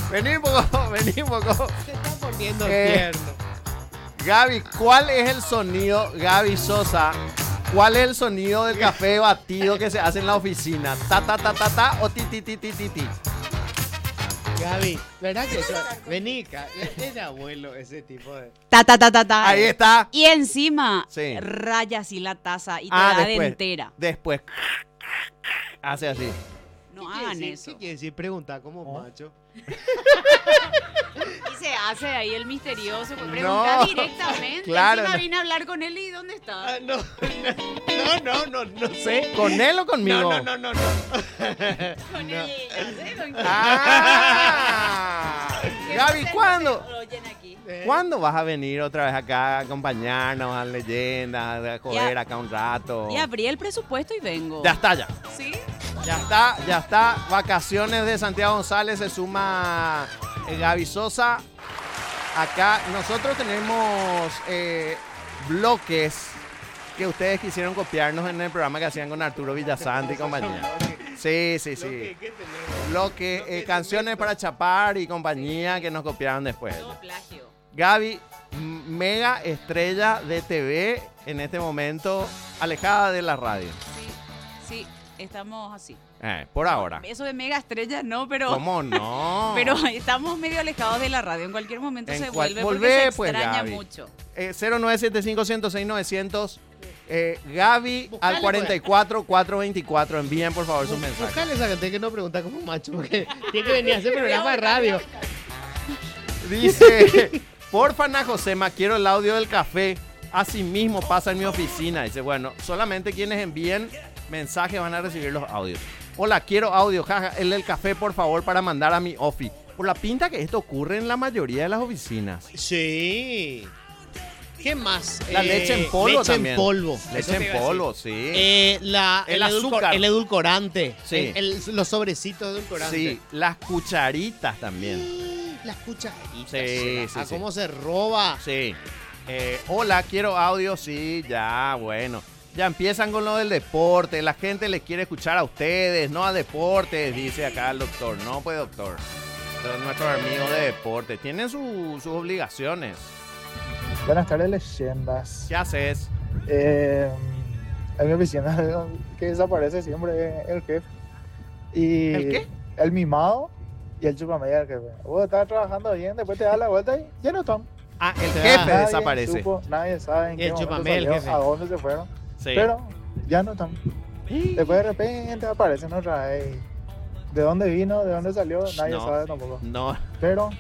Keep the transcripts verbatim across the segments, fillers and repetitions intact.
Vení un poco, vení un poco. Se está poniendo Eh, tierno. Gaby, ¿cuál es el sonido, Gaby Sosa? ¿Cuál es el sonido del café batido que se hace en la oficina? ¿Ta, ta, ta, ta, ta o ti, ti, ti, ti, ti, ti? Gaby, ¿verdad que eso? Vení, ca- es de abuelo ese tipo de... Ta, ta, ta, ta, ta. Ahí está. Y encima, Sí. raya así la taza y te Ah, da después. de entera. Después. Hace así. No ¿Qué quiere hagan decir? eso. ¿Qué quiere decir? Pregunta como macho. Y se hace ahí el misterioso. pues, Pregunta No, directamente. claro, Encima no. vine a hablar con él y ¿dónde está? Ah, no, no, no, no, no sé. ¿Con él o conmigo? No, no, no, no, no. Con él. no sé con quién. Ah. Que Gaby, no sé, ¿cuándo? no sé, oyen aquí. Eh, ¿Cuándo vas a venir otra vez acá a acompañarnos a Leyendas, a joder Ya. acá un rato? Y abrí el presupuesto y vengo. Ya está, ya. ¿Sí? Ya está, ya está. Vacaciones de Santiago González, se suma eh, Gaby Sosa. Acá nosotros tenemos eh, bloques que ustedes quisieron copiarnos en el programa que hacían con Arturo Villasante y compañía. Sí, sí, sí. ¿Qué tenemos? Bloque, eh, canciones para chapar y compañía que nos copiaron después. No, plagio. Gaby, m- mega estrella de T V en este momento, alejada de la radio. Sí, sí, estamos así. Eh, por ahora. Eso de mega estrella no, pero... ¿Cómo no? Pero estamos medio alejados de la radio. En cualquier momento En se cual- vuelve volvé, porque se pues, extraña Gaby. mucho. Eh, cero nueve siete cinco, ciento seis, novecientos. Eh, Gaby Buscale, al cuarenta y cuatro, cuatrocientos veinticuatro. Envíen por favor sus mensajes. Buscale esa gente que no pregunta como macho, porque tiene que venir a hacer programa de radio. Dice, porfa, Ana Josema, quiero el audio del café. Así mismo pasa en mi oficina. Dice, bueno, solamente quienes envíen mensajes van a recibir los audios. Hola, quiero audio, jaja, el del café, por favor, para mandar a mi ofi. Por la pinta que esto ocurre en la mayoría de las oficinas. Sí. ¿Qué más? La Eh, leche en polvo leche también. en polvo. Eso Leche te en iba a decir. polvo, sí. Eh, la, El el, edulcor- azúcar. el edulcorante. Sí. El- el- los sobrecitos de edulcorante. Sí, las cucharitas también. Las cucharitas. Sí, sí, ¿A sí. cómo se roba? Sí. Eh, hola, quiero audio. Sí, ya, bueno. Ya empiezan con lo del deporte. La gente les quiere escuchar a ustedes, no a deportes, dice acá el doctor. No, pues, doctor. Son nuestros amigos de deporte. Tienen su- sus obligaciones. Buenas tardes, leyendas. ¿Qué haces? Eh, en mi oficina que desaparece siempre es el jefe. Y ¿El qué? El mimado y el chupamedia del jefe. Vos estás trabajando bien, después te das la vuelta y ya no están. Ah, el Ah, jefe Nadie desaparece. supo, nadie sabe en Y qué el momento chupamé, el salió, jefe. a dónde se fueron. Sí. Pero ya no están. Después de repente aparecen otra vez. ¿De dónde vino? ¿De dónde salió? Nadie No. sabe tampoco. No, Pero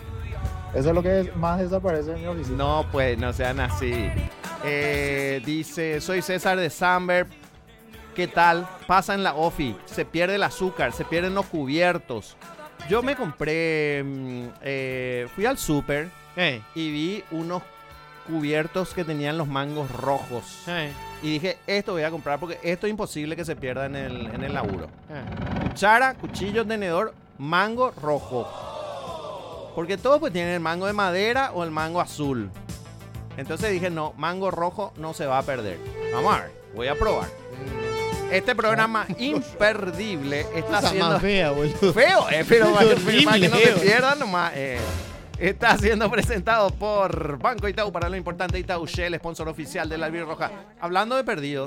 eso es lo que más desaparece en mi oficina. no, pues, no sean así. Eh, dice, soy César de Samber. ¿Qué tal? Pasa en la ofi. Se pierde el azúcar, se pierden los cubiertos. Yo me compré, mm, eh, fui al súper Eh, y vi unos cubiertos que tenían los mangos rojos. eh, Y dije, esto voy a comprar porque esto es imposible que se pierda en el, en el laburo. eh. Cuchara, cuchillo, tenedor, mango rojo. Porque todos pues tienen el mango de madera o el mango azul. Entonces dije, no, mango rojo no se va a perder. Vamos a ver, voy a probar. Este programa imperdible está Cosa siendo... más fea, boludo. Feo, eh, pero para, Horrible, para que no se feo. pierdan nomás. eh, está siendo presentado por Banco Itaú para lo importante Itaú Shell, sponsor oficial de la Albirroja. Hablando de perdidos,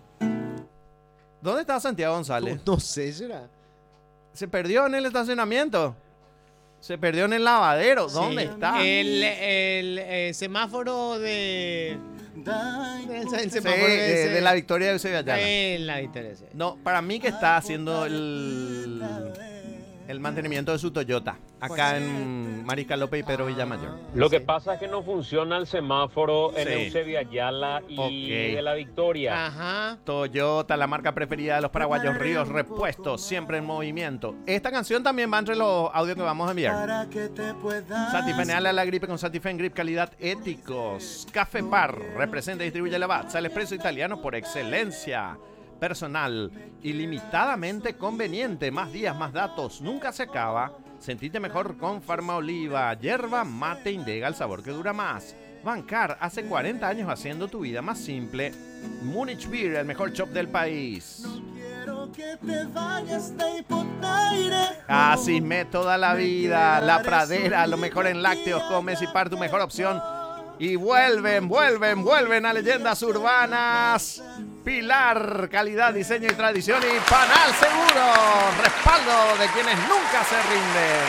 ¿dónde está Santiago González? No sé, será. Se perdió en el estacionamiento. Se perdió en el lavadero. ¿Dónde Sí. está? El, el, eh, semáforo de. El, el Sí, semáforo de, de, ese- de la victoria de Eusebio Ayala. En la victoria, sí. No, para mí que está haciendo el, el mantenimiento de su Toyota. Acá en Mariscal López y Pedro Villamayor. Lo que Sí. pasa es que no funciona el semáforo en Sí. Eusebio Ayala y Ok. de la Victoria. Ajá. Toyota, la marca preferida de los paraguayos Ríos, repuestos, siempre en movimiento. Esta canción también va entre los audios que vamos a enviar. Satifeneale a la gripe con Satifen Grip, calidad éticos. Café Par, representa y distribuye Lavazza, el expreso italiano por excelencia. Personal, ilimitadamente conveniente, más días, más datos, nunca se acaba. Sentite mejor con Farma Oliva, yerba mate Indega, el sabor que dura más. Bancar, hace cuarenta años haciendo tu vida más simple. Munich Beer, el mejor shop del país. Asismet toda la vida, La Pradera, lo mejor en lácteos, comes y par, tu mejor opción. Y vuelven, vuelven, vuelven a Leyendas Urbanas. Pilar, calidad, diseño y tradición. Y Panal Seguro, respaldo de quienes nunca se rinden.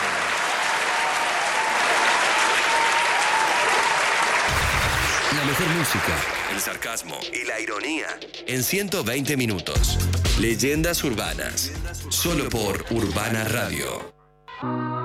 La mejor música, el sarcasmo y la ironía en ciento veinte minutos. Leyendas Urbanas, solo por Urbana Radio.